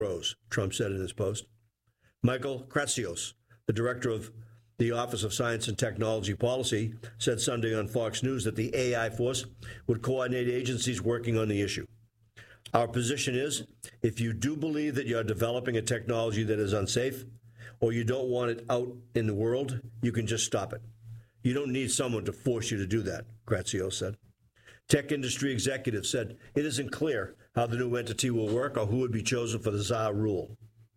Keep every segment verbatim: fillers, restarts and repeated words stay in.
Rose, Trump said in his post. Michael Kratsios, the director of the Office of Science and Technology Policy, said Sunday on Fox News that the A I force would coordinate agencies working on the issue. Our position is, if you do believe that you're developing a technology that is unsafe, or you don't want it out in the world, you can just stop it. You don't need someone to force you to do that, Kratsios said. Tech industry executives said it isn't clear how the new entity will work or who would be chosen for the czar rule.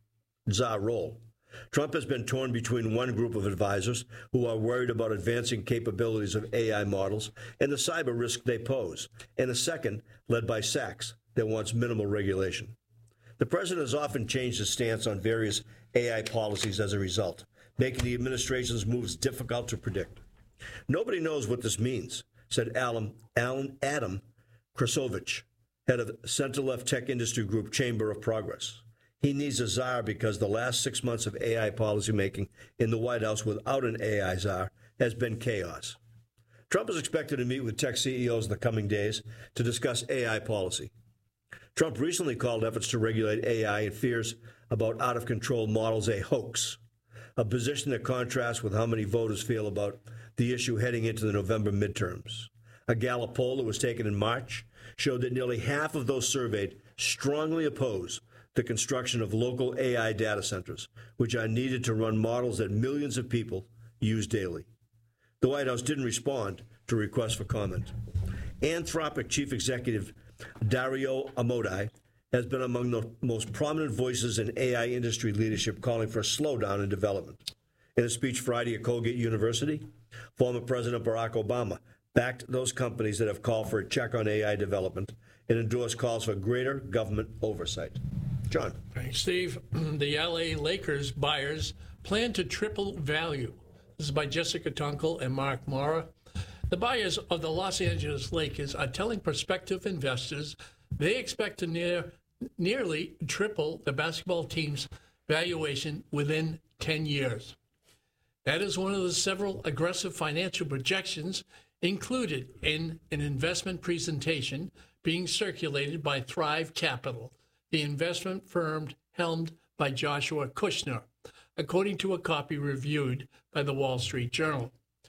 Czar role. Trump has been torn between one group of advisors who are worried about advancing capabilities of A I models and the cyber risk they pose, and a second, led by Sachs, that wants minimal regulation. The president has often changed his stance on various A I policies as a result, making the administration's moves difficult to predict. Nobody knows what this means, said Alan, Alan Adam Krasovich, head of center-left tech industry group Chamber of Progress. He needs a czar because the last six months of A I policymaking in the White House without an A I czar has been chaos. Trump is expected to meet with tech C E Os in the coming days to discuss A I policy. Trump recently called efforts to regulate A I and fears about out-of-control models a hoax, a position that contrasts with how many voters feel about the issue heading into the November midterms. A Gallup poll that was taken in March showed that nearly half of those surveyed strongly oppose the construction of local A I data centers, which are needed to run models that millions of people use daily. The White House didn't respond to requests for comment. Anthropic chief executive Dario Amodei has been among the most prominent voices in A I industry leadership calling for a slowdown in development. In a speech Friday at Colgate University, former President Barack Obama backed those companies that have called for a check on A I development and endorsed calls for greater government oversight. John. Thanks, Steve. The L A Lakers buyers plan to triple value. This is by Jessica Tunkel and Mark Mora. The buyers of the Los Angeles Lakers are telling prospective investors they expect to near, nearly triple the basketball team's valuation within ten years. That is one of the several aggressive financial projections included in an investment presentation being circulated by Thrive Capital, the investment firm helmed by Joshua Kushner, according to a copy reviewed by the Wall Street Journal.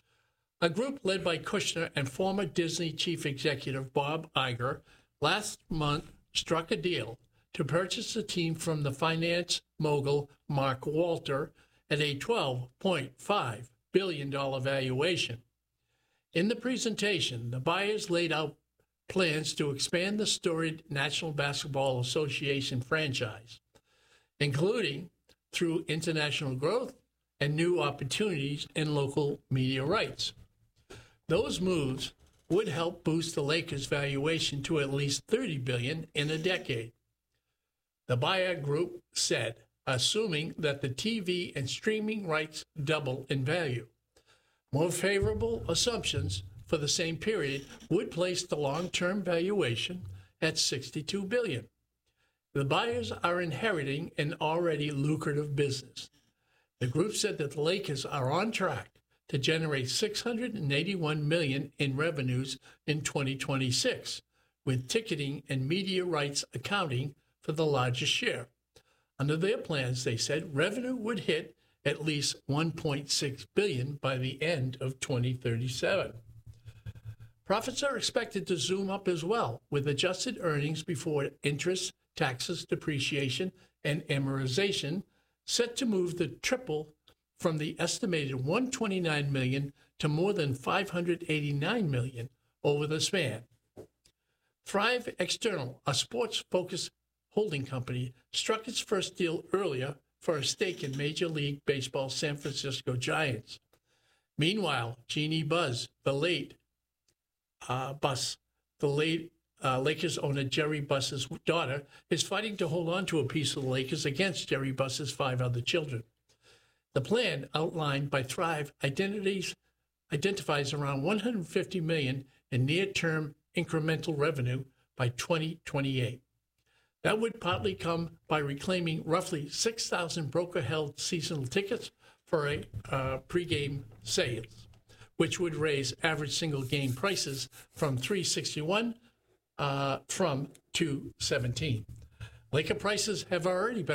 A group led by Kushner and former Disney chief executive Bob Iger last month struck a deal to purchase the team from the finance mogul Mark Walter at a twelve point five billion dollars valuation. In the presentation, the buyers laid out plans to expand the storied National Basketball Association franchise, including through international growth and new opportunities in local media rights. Those moves would help boost the Lakers' valuation to at least thirty billion dollars in a decade. The buyer group said, assuming that the T V and streaming rights double in value. More favorable assumptions for the same period would place the long-term valuation at sixty-two billion dollars. The buyers are inheriting an already lucrative business. The group said that the Lakers are on track to generate six hundred eighty-one million dollars in revenues in twenty twenty-six, with ticketing and media rights accounting for the largest share. Under their plans, they said revenue would hit at least one point six billion dollars by the end of twenty thirty-seven. Profits are expected to zoom up as well, with adjusted earnings before interest, taxes, depreciation, and amortization set to move the triple from the estimated one hundred twenty-nine million dollars to more than five hundred eighty-nine million dollars over the span. Thrive External, a sports-focused holding company, struck its first deal earlier for a stake in Major League Baseball's San Francisco Giants. Meanwhile, Jeannie Buss, the late uh, Buss, the late uh, Lakers owner Jerry Buss's daughter, is fighting to hold on to a piece of the Lakers against Jerry Buss's five other children. The plan outlined by Thrive identities, identifies around one hundred fifty million dollars in near-term incremental revenue by twenty twenty-eight. That would partly come by reclaiming roughly six thousand broker-held seasonal tickets for a uh, pregame sales, which would raise average single-game prices from three sixty-one uh, from two seventeen. Laker prices have already been